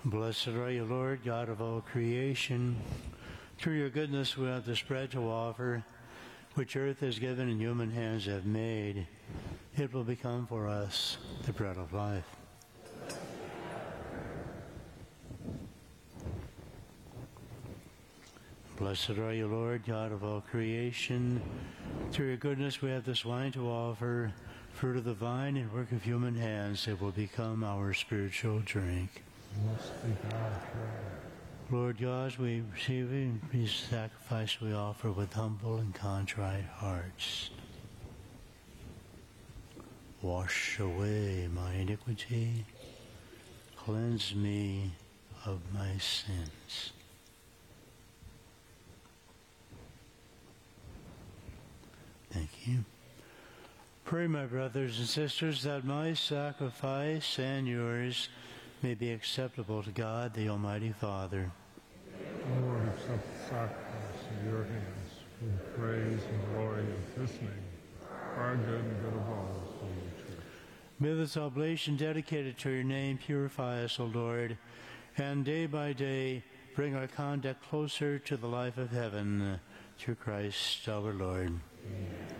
Blessed are you, Lord, God of all creation. Through your goodness we have this bread to offer, which earth has given and human hands have made. It will become for us the bread of life. Blessed are you, Lord, God of all creation. Through your goodness we have this wine to offer, fruit of the vine and work of human hands. It will become our spiritual drink. Blessed be God forever. Lord God, we receive the sacrifice we offer with humble and contrite hearts. Wash away my iniquity, cleanse me of my sins. Thank you. Pray, my brothers and sisters, that my sacrifice and yours may be acceptable to God, the Almighty Father. Lord, accept the sacrifice of your hands for the praise and glory of his name, for our good and good of all his holy church. May this oblation dedicated to your name purify us, O Lord, and day by day bring our conduct closer to the life of heaven, through Christ our Lord. Amen.